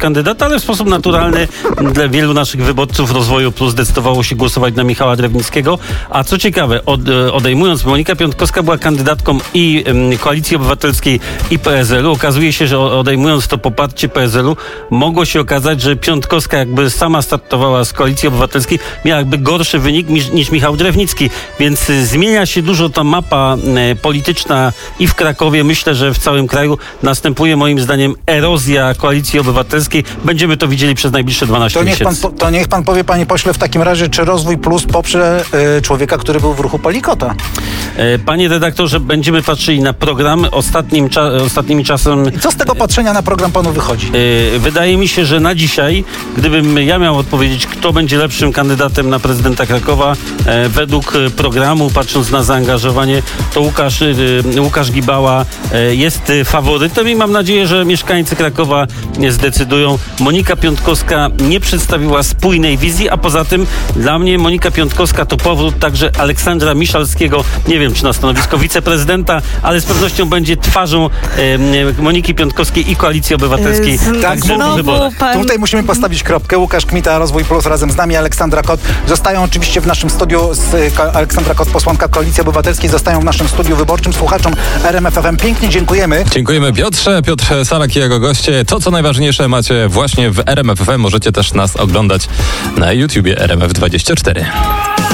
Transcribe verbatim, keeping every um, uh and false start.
kandydata, ale w sposób naturalny dla wielu naszych wyborców Rozwoju Plus zdecydowało się głosować na Michała Drewnickiego. A co ciekawe, od, odejmując, Monika Piątkowska była kandydatką i um, Koalicji Obywatelskiej i P S L u. Okazuje się, że odejmując to poparcie P S L u, mogło się okazać, że Piątkowska jakby sama startowała z Koalicji Obywatelskiej, miała jakby gorszy wynik niż, niż Michał Drewnicki. Więc y, zmienia się dużo ta mapa y, polityczna i w Krakowie. Myślę, że w całym kraju następuje moim zdaniem erozja Koalicji Obywatelskiej. Będziemy to widzieli przez najbliższe dwanaście to niech miesięcy. Pan, to niech pan powie, panie pośle, w takim razie, czy Rozwój Plus poprze y, człowieka, który był w ruchu Palikota? Y, panie redaktorze, będziemy patrzyli na program. Ostatnim cza- ostatnimi czasem... I co z tego patrzenia na program panu wychodzi? Y, wydaje mi się, że na dzisiaj, gdybym ja miał odpowiedzieć, kto będzie lepszym kandydatem na prezydenta Krakowa, y, według programu, patrząc na zaangażowanie, to Łukasz, y, Łukasz Gibała y, jest y, faworytem i mam nadzieję, że mieszkańcy Krakowa nie zdecydują. Monika Piątkowska nie przedstawiła spójnej wizji, a poza tym dla mnie Monika Piątkowska to powrót także Aleksandra Miszalskiego, nie wiem czy na stanowisko wiceprezydenta, ale z pewnością będzie twarzą e, Moniki Piątkowskiej i Koalicji Obywatelskiej. Z, tak, pan... Tutaj musimy postawić kropkę. Łukasz Kmita, Rozwój Plus, razem z nami Aleksandra Kot. Zostają oczywiście w naszym studiu, z, Aleksandra Kot, posłanka Koalicji Obywatelskiej, zostają w naszym studiu wyborczym. Słuchaczom R M F F M pięknie dziękujemy. Dziękujemy Piotrze, Piotr Salak i jego goście. To, co najważniejsze, macie właśnie w R M F F M. Możecie też nas oglądać na YouTubie R M F dwadzieścia cztery.